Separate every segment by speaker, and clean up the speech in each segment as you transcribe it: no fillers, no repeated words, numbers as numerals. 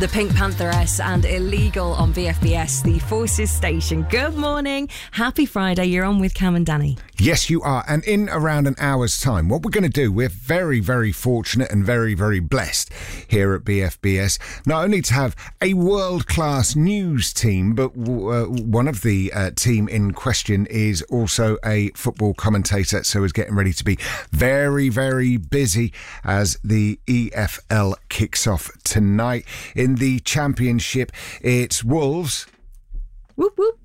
Speaker 1: The Pink Pantheress and Illegal on BFBS, the Forces station. Good morning. Happy Friday. You're on with Cam and Danny.
Speaker 2: Yes, you are. And in around an hour's time, what we're going to do, we're very, very fortunate and very, very blessed here at BFBS, not only to have a world-class news team, but one of the team in question is also a football commentator, so is getting ready to be very, very busy as the EFL kicks off tonight. In the Championship, it's Wolves.
Speaker 1: Whoop, whoop.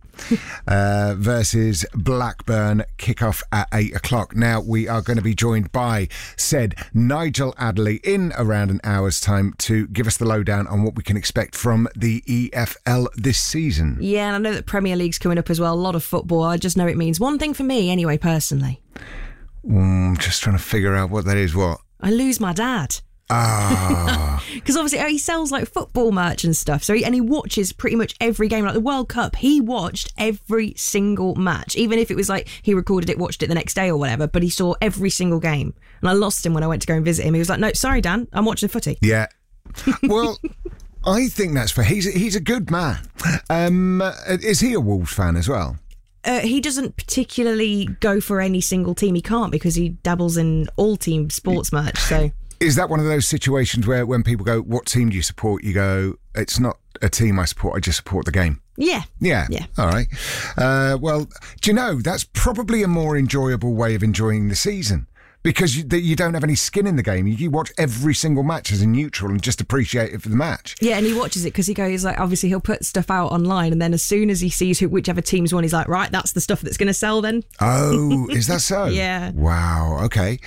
Speaker 2: Versus Blackburn, kick-off at 8 o'clock. Now, we are going to be joined by said Nigel Adderley in around an hour's time to give us the lowdown on what we can expect from the EFL this season.
Speaker 1: Yeah, and I know that Premier League's coming up as well. A lot of football. I just know it means one thing for me anyway, personally.
Speaker 2: Just trying to figure out what that is. What?
Speaker 1: I lose my dad. Because obviously he sells like football merch and stuff, so he watches pretty much every game. Like the World Cup, he watched every single match, even if it was like he recorded it, watched it the next day or whatever, but he saw every single game. And I lost him when I went to go and visit him. He was like, no, sorry Dan, I'm watching the footy.
Speaker 2: Yeah. Well, I think that's fair. He's a good man. Is he a Wolves fan as well?
Speaker 1: He doesn't particularly go for any single team. He can't, because he dabbles in all team sports merch. So
Speaker 2: is that one of those situations where when people go, what team do you support? You go, it's not a team I support, I just support the game.
Speaker 1: Yeah.
Speaker 2: All right. Well, do you know, that's probably a more enjoyable way of enjoying the season, because you don't have any skin in the game. You watch every single match as a neutral and just appreciate it for the match.
Speaker 1: Yeah, and he watches it because he goes, like, obviously he'll put stuff out online, and then as soon as he sees whichever team's won, he's like, right, that's the stuff that's going to sell then.
Speaker 2: Oh, is that so?
Speaker 1: Yeah.
Speaker 2: Wow, okay.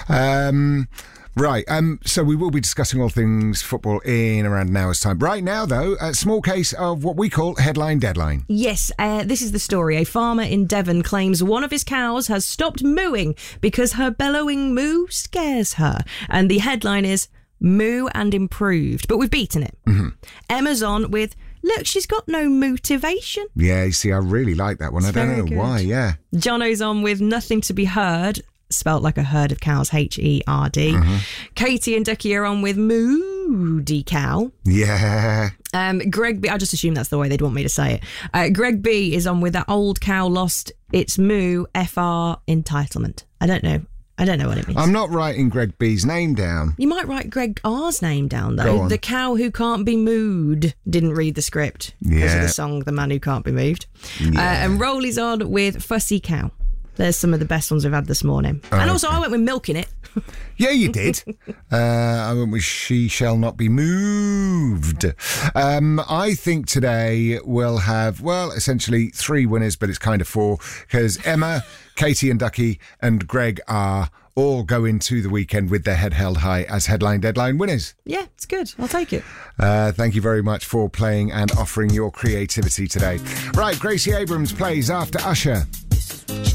Speaker 2: Right, so we will be discussing all things football in around an hour's time. Right now, though, a small case of what we call headline deadline.
Speaker 1: Yes, this is the story. A farmer in Devon claims one of his cows has stopped mooing because her bellowing moo scares her. And the headline is, Moo and Improved. But we've beaten it. Mm-hmm. Emma's on with, look, she's got no motivation.
Speaker 2: Yeah, you see, I really like that one. I don't know why, yeah.
Speaker 1: Jono's on with Nothing to be Heard, spelt like a herd of cows, Herd. Mm-hmm. Katie and Ducky are on with Moody Cow.
Speaker 2: Yeah.
Speaker 1: Greg B, I just assume that's the way they'd want me to say it. Greg B is on with That Old Cow Lost Its Moo FR Entitlement. I don't know what it means.
Speaker 2: I'm not writing Greg B's name down.
Speaker 1: You might write Greg R's name down, though. The cow who can't be mooed didn't read the script because of the song The Man Who Can't Be Moved. Yeah. And Rolly's on with Fussy Cow. There's some of the best ones we've had this morning. And also, I went with Milking It.
Speaker 2: Yeah, you did. I went with She Shall Not Be Moved. I think today we'll have, well, essentially 3 winners, but it's kind of 4, because Emma, Katie and Ducky and Greg are all go into the weekend with their head held high as headline deadline winners.
Speaker 1: Yeah, it's good. I'll take it.
Speaker 2: Thank you very much for playing and offering your creativity today. Right, Gracie Abrams plays after Usher.